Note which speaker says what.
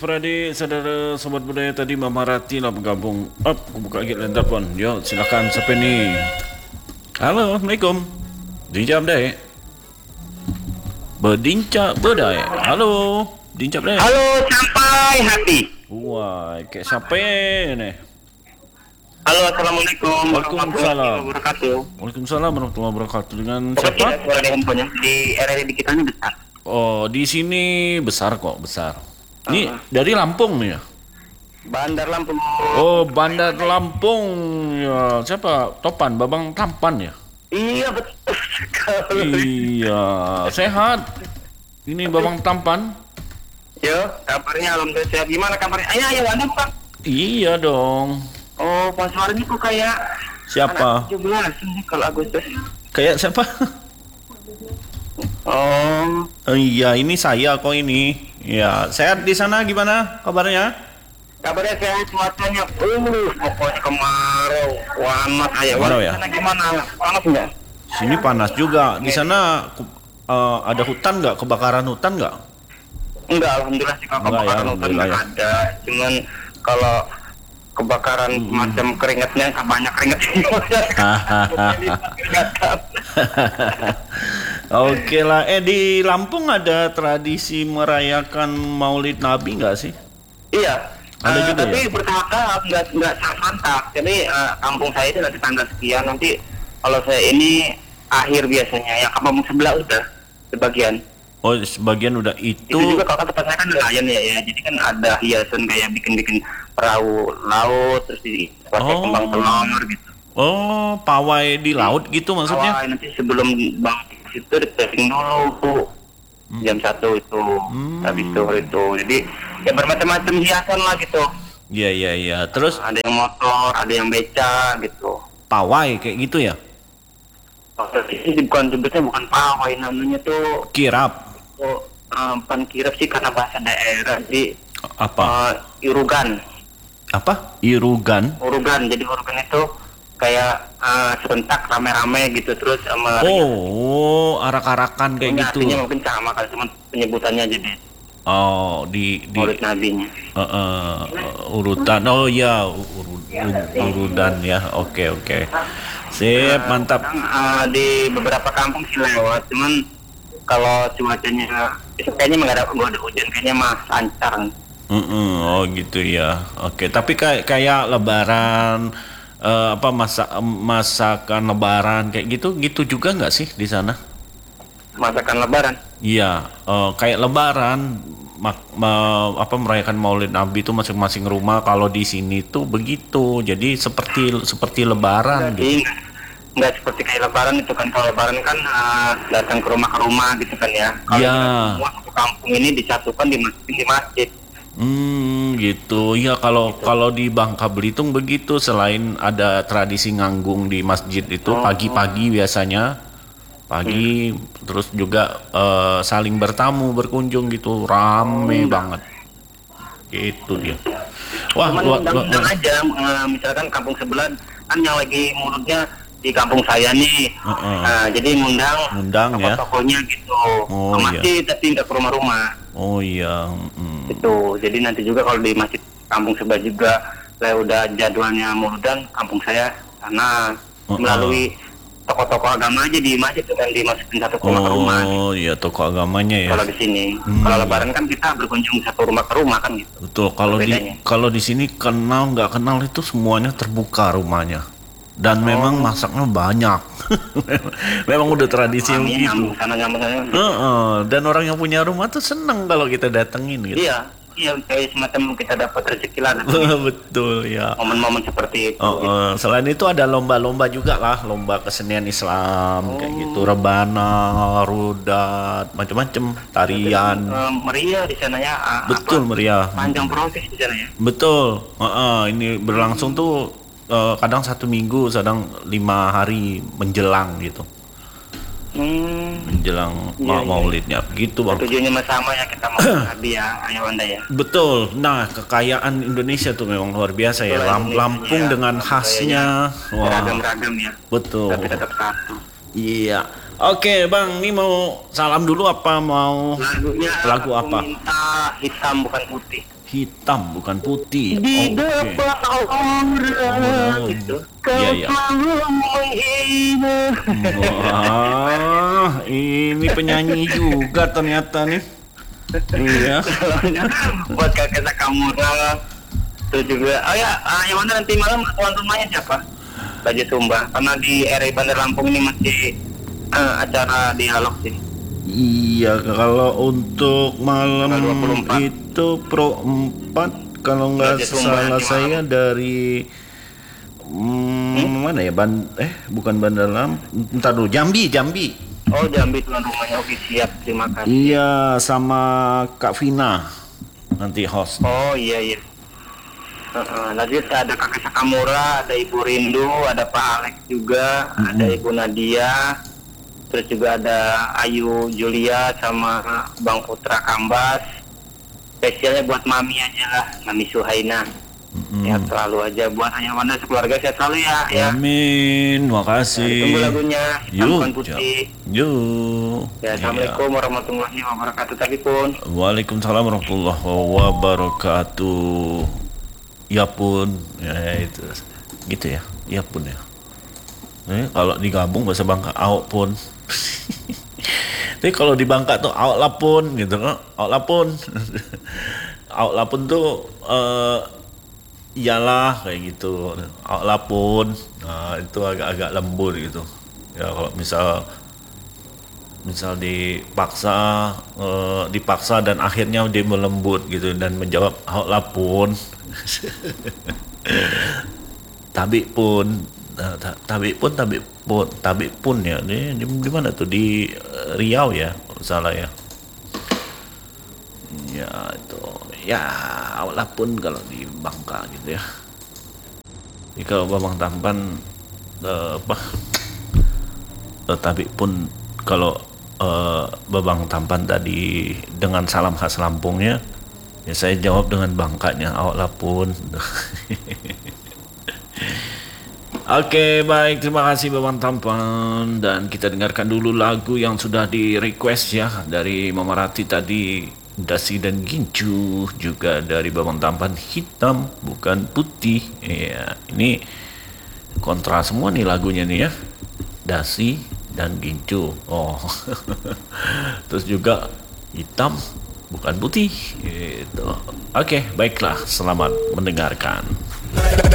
Speaker 1: Fradi, saudara sobat budaya tadi Mama Rati lah bergabung. Aku buka lagi line telepon. Yo, silakan siapa ni? Halo, Assalamualaikum. Dincap dek. Berdincap berdaya. Halo, dincap dek.
Speaker 2: Halo, sampai hati.
Speaker 1: Wah, kayak siapa ni?
Speaker 2: Halo, assalamualaikum
Speaker 1: Waalaikumsalam.
Speaker 2: wabarakatuh.
Speaker 1: Waalaikumsalam warahmatullahi wabarakatuh. Dengan
Speaker 2: Coba
Speaker 1: siapa?
Speaker 2: tidak suara di handphonenya di RRI di kita ini besar.
Speaker 1: Oh, di sini besar kok, besar. Ini dari Lampung nih ya?
Speaker 2: Bandar Lampung.
Speaker 1: Oh, Bandar Lampung ya. Siapa? Topan, Babang Tampan ya?
Speaker 2: Iya betul sekali.
Speaker 1: Iya, sehat. Ini Babang Tampan.
Speaker 2: Yo, kabarnya alhamdulillah sehat. Gimana kabarnya? Ayo, Anda bukan?
Speaker 1: Iya dong.
Speaker 2: Oh, pas suaranya kok kayak
Speaker 1: Siapa?
Speaker 2: 17 ini kalau Agustus.
Speaker 1: Kayak siapa?
Speaker 2: Oh,
Speaker 1: Iya, ini saya kok ini. Ya, sehat di sana gimana kabarnya?
Speaker 2: kabarnya sehat, cuacanya pokoknya kemarau, panas aja.
Speaker 1: Kemarau ya?
Speaker 2: Sana gimana? Panas enggak?
Speaker 1: Sini panas juga. Di sana ada hutan nggak? Kebakaran hutan nggak?
Speaker 2: Enggak, alhamdulillah sih kalau
Speaker 1: Enggak ya,
Speaker 2: kebakaran hutan
Speaker 1: alhamdulillah
Speaker 2: enggak
Speaker 1: ya.
Speaker 2: ada. Cuman kalau kebakaran macam keringatnya banyak keringat keringatan.
Speaker 1: Oke lah. Di Lampung ada tradisi merayakan Maulid Nabi nggak sih?
Speaker 2: Iya.
Speaker 1: Ada juga
Speaker 2: tapi
Speaker 1: ya?
Speaker 2: bertahap enggak serentak. Jadi kampung saya itu nanti tanggal sekian, nanti kalau saya ini akhir biasanya. Yang kampung sebelah udah sebagian.
Speaker 1: Oh, sebagian udah
Speaker 2: Itu juga kalau tempat saya kan nelayan ya. Jadi kan ada hiasan kayak bikin perahu laut, terus pakai
Speaker 1: Oh.
Speaker 2: kembang telur gitu.
Speaker 1: Oh, pawai di laut gitu maksudnya?
Speaker 2: Awal nanti sebelum bang itu setting dulu Bu. Jam 1 itu habis itu jadi ya bermacam-macam hiasan lah gitu,
Speaker 1: Iya, iya, iya. Terus
Speaker 2: ada yang motor, ada yang beca gitu.
Speaker 1: pawai kayak gitu ya?
Speaker 2: Ini bukan pawai, namanya tuh
Speaker 1: Kirap.
Speaker 2: bukan kirap sih karena bahasa daerah, jadi
Speaker 1: Apa?
Speaker 2: irugan.
Speaker 1: Apa? Irugan.
Speaker 2: Jadi urugan itu kayak serentak rame-rame gitu, terus sama
Speaker 1: Oh, arak-arakan kayak
Speaker 2: ini
Speaker 1: gitu.
Speaker 2: artinya mungkin sama kali, cuma penyebutannya jadi
Speaker 1: Oh, di
Speaker 2: Maulid Nabinya.
Speaker 1: urutan. Oh ya, urudan ya. Oke, oke. Sip, mantap.
Speaker 2: Kadang, di beberapa kampung sih lewat, cuman kalau cuacanya itu kayaknya nggak ada hujan, kayaknya mah lancar.
Speaker 1: Oh gitu ya. Oke, tapi kayak lebaran apa masakan lebaran kayak gitu juga nggak sih di sana?
Speaker 2: Masakan Lebaran.
Speaker 1: Iya, kayak lebaran apa merayakan Maulid Nabi itu masing-masing rumah. Kalau di sini tuh begitu. Jadi seperti lebaran gitu.
Speaker 2: Jadi nggak seperti kayak Lebaran itu kan. Kalau Lebaran kan datang ke rumah gitu kan ya. Kalau
Speaker 1: Iya.
Speaker 2: kita semua satu kampung ini disatukan di masjid.
Speaker 1: Gitu. Ya kalau di Bangka Belitung begitu, selain ada tradisi nganggung di masjid itu pagi-pagi biasanya. Pagi terus juga saling bertamu, berkunjung gitu, rame banget. Gitu dia. Wah,
Speaker 2: Cuman undang-undang aja, misalkan kampung sebelah kan yang lagi mulutnya di kampung saya nih. Jadi
Speaker 1: Ngundang ya.
Speaker 2: tokoh-tokohnya gitu.
Speaker 1: Oh,
Speaker 2: Ke masjid tapi nggak ke rumah-rumah.
Speaker 1: Oh iya.
Speaker 2: Itu. Jadi nanti juga kalau di masjid kampung sebelah juga saya udah jadwalnya muludan, kampung saya sana melalui tokoh-tokoh agama aja di masjid kan dimasukin satu rumah ke rumah.
Speaker 1: Oh iya, tokoh agamanya ya.
Speaker 2: Kalau di sini, kalau Lebaran kan kita berkunjung satu rumah ke rumah kan gitu.
Speaker 1: Betul. Kalau di sini kenal nggak kenal itu semuanya terbuka rumahnya. Dan memang masaknya banyak. Memang udah tradisi begitu.
Speaker 2: Nyambung sana.
Speaker 1: Dan orang yang punya rumah tuh seneng kalau kita datengin gitu.
Speaker 2: Iya, kayak semacam kita dapat rezeki lah.
Speaker 1: Betul ya.
Speaker 2: Momen-momen seperti itu.
Speaker 1: Selain itu ada lomba-lomba juga lah, lomba kesenian Islam kayak gitu, rebana, rudat, macam-macam, tarian.
Speaker 2: Meriah di sana ya.
Speaker 1: Betul, meriah.
Speaker 2: Panjang proses di sana ya.
Speaker 1: Betul. Ini berlangsung tuh kadang 1 minggu, kadang 5 hari menjelang gitu. Menjelang Maulidnya gitu Bang.
Speaker 2: Tujuannya sama ya, kita mau Nabi ya, ayo Anda ya.
Speaker 1: Betul. Nah, kekayaan Indonesia tuh memang luar biasa ya. Lampung dengan khasnya. Wah.
Speaker 2: Beragam-ragam ya.
Speaker 1: Betul.
Speaker 2: Tapi tetap satu.
Speaker 1: Iya. Oke, Bang, ini mau salam dulu apa mau
Speaker 2: Lagunya
Speaker 1: lagu
Speaker 2: aku
Speaker 1: apa?
Speaker 2: minta hitam bukan putih.
Speaker 1: Hitam bukan putih.
Speaker 2: Di
Speaker 1: Oke.
Speaker 2: depan orang gitu. Kau
Speaker 1: Iya, iya.
Speaker 2: selalu menghina.
Speaker 1: Wah, ini penyanyi juga ternyata nih. Iya.
Speaker 2: Soalnya buat kakek Sakamura. Terus juga, oh ya, yang mana nanti malam tuan rumahnya siapa? Raja Sumba. Karena di RI Bandar Lampung ini masih acara dialog sih.
Speaker 1: Iya, kalau untuk malam
Speaker 2: Tanggal 24.
Speaker 1: itu Pro 4 kalau nggak
Speaker 2: Raja Sumba
Speaker 1: salah
Speaker 2: nanti
Speaker 1: saya
Speaker 2: malam.
Speaker 1: dari mana ya? Bukan Bandar Lampung. Entar dulu, Jambi.
Speaker 2: Oh, Jambi tuan rumahnya. Oke, siap. Terima kasih.
Speaker 1: Iya, sama Kak Vina nanti host.
Speaker 2: Oh, iya, iya. Nanti ada kakek Sakamura, ada Ibu Rindu, ada Pak Alex juga, ada Ibu Nadia, terus juga ada Ayu Julia sama Bang Putra Kambas. Spesialnya buat Mami aja lah, Mami Suhaina. Ya selalu aja buat Ayah Wanda sekeluarga sehat selalu ya.
Speaker 1: Amin, makasih.
Speaker 2: Tunggu lagunya
Speaker 1: Yuk,
Speaker 2: Hitam Putih.
Speaker 1: yuk.
Speaker 2: Ya, Assalamualaikum warahmatullahi wabarakatuh. Tapi pun
Speaker 1: Waalaikumsalam warahmatullahi wabarakatuh. Ya pun, ya itu, gitu ya. Ya pun ya. Kalau digabung bahasa Bangka, awak pun. Tapi kalau di Bangka tuh awak lapun gitu kan, awak lapun. Awak lapun tuh iyalah kayak gitu. Awak lapun, nah, itu agak-agak lembur gitu. Ya kalau misal dipaksa dan akhirnya dia melembut gitu dan menjawab awak lapun. Tabi pun ya di mana tuh di Riau ya kalau salah ya. Ya itu ya awal pun kalau di Bangka gitu ya. Jadi kalau Babang Tampan tabi pun kalau Babang Tampan tadi dengan salam khas Lampungnya, ya saya jawab dengan Bangkanya awak lapun. Oke, baik, terima kasih Babang Tampan, dan kita dengarkan dulu lagu yang sudah di request ya dari Mama Rati tadi, Dasi dan Gincu, juga dari Babang Tampan, Hitam bukan Putih. Ya, ini kontra semua nih lagunya nih ya, Dasi dan Gincu. Oh, terus juga Hitam bukan Putih. Gitu. Oke, baiklah, selamat mendengarkan.